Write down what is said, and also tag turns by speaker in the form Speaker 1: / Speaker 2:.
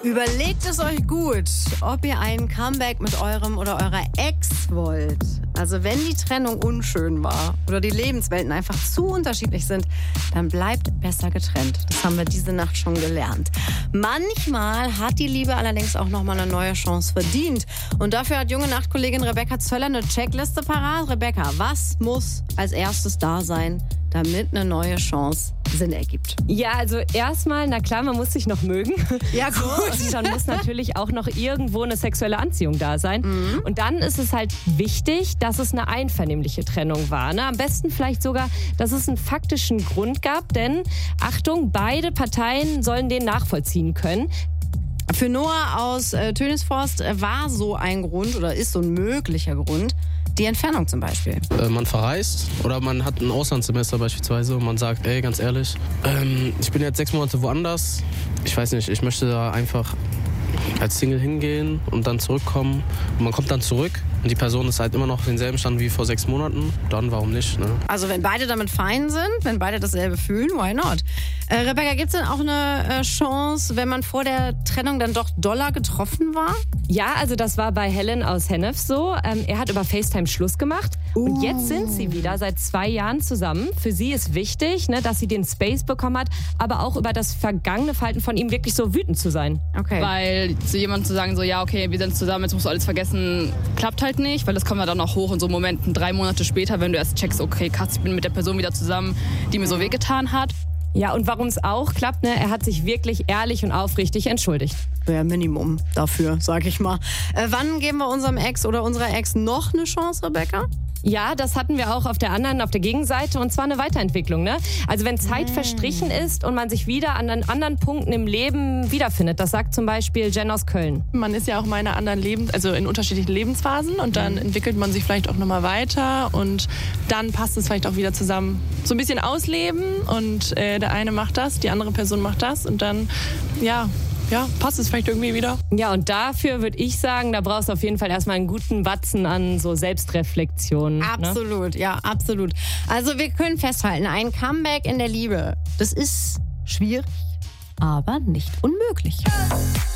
Speaker 1: Überlegt es euch gut, ob ihr ein Comeback mit eurem oder eurer Ex wollt. Also wenn die Trennung unschön war oder die Lebenswelten einfach zu unterschiedlich sind, dann bleibt besser getrennt. Das haben wir diese Nacht schon gelernt. Manchmal hat die Liebe allerdings auch nochmal eine neue Chance verdient. Und dafür hat junge Nachtkollegin Rebecca Zöller eine Checkliste parat. Rebecca, was muss als erstes da sein, damit eine neue Chance Sinn ergibt?
Speaker 2: Ja, also erstmal, na klar, man muss sich noch mögen.
Speaker 1: Ja, gut.
Speaker 2: Und dann muss natürlich auch noch irgendwo eine sexuelle Anziehung da sein. Und dann ist es halt wichtig, dass es eine einvernehmliche Trennung war. Ne? Am besten vielleicht sogar, dass es einen faktischen Grund gab. Denn, Achtung, beide Parteien sollen den nachvollziehen können.
Speaker 1: Für Noah aus Tönisforst war so ein Grund oder ist so ein möglicher Grund die Entfernung zum Beispiel.
Speaker 3: Man verreist oder man hat ein Auslandssemester beispielsweise und man sagt, ey, ganz ehrlich, ich bin jetzt 6 Monate woanders. Ich weiß nicht, ich möchte da einfach als Single hingehen und dann zurückkommen. Und man kommt dann zurück und die Person ist halt immer noch auf denselben Stand wie vor 6 Monaten. Dann warum nicht, ne?
Speaker 1: Also wenn beide damit fein sind, wenn beide dasselbe fühlen, why not? Rebecca, gibt es denn auch eine Chance, wenn man vor der Trennung dann doch doller getroffen war?
Speaker 2: Ja, also das war bei Helen aus Hennef so. Er hat über FaceTime Schluss gemacht. Und jetzt sind sie wieder seit 2 Jahren zusammen. Für sie ist wichtig, ne, dass sie den Space bekommen hat, aber auch über das vergangene Verhalten von ihm wirklich so wütend zu sein.
Speaker 1: Okay.
Speaker 4: Weil zu jemandem zu sagen, so ja, okay, wir sind zusammen, jetzt musst du alles vergessen, klappt halt nicht, weil das kommt ja dann auch hoch in so Momenten 3 Monate später, wenn du erst checkst, okay, krass, ich bin mit der Person wieder zusammen, die mir so wehgetan hat.
Speaker 2: Ja, und warum es auch klappt, ne, er hat sich wirklich ehrlich und aufrichtig entschuldigt.
Speaker 1: Ja, Minimum dafür, sag ich mal. Wann geben wir unserem Ex oder unserer Ex noch eine Chance, Rebecca?
Speaker 2: Ja, das hatten wir auch auf der Gegenseite, und zwar eine Weiterentwicklung. Ne? Also wenn Zeit verstrichen ist und man sich wieder an anderen Punkten im Leben wiederfindet. Das sagt zum Beispiel Jen aus Köln.
Speaker 5: Man ist ja auch mal in anderen in unterschiedlichen Lebensphasen und dann entwickelt man sich vielleicht auch nochmal weiter und dann passt es vielleicht auch wieder zusammen. So ein bisschen ausleben und der eine macht das, die andere Person macht das und dann, ja, passt es vielleicht irgendwie wieder.
Speaker 2: Ja, und dafür würde ich sagen, da brauchst du auf jeden Fall erstmal einen guten Batzen an so Selbstreflexion.
Speaker 1: Absolut, ne? Ja, absolut. Also wir können festhalten, ein Comeback in der Liebe, das ist schwierig, aber nicht unmöglich.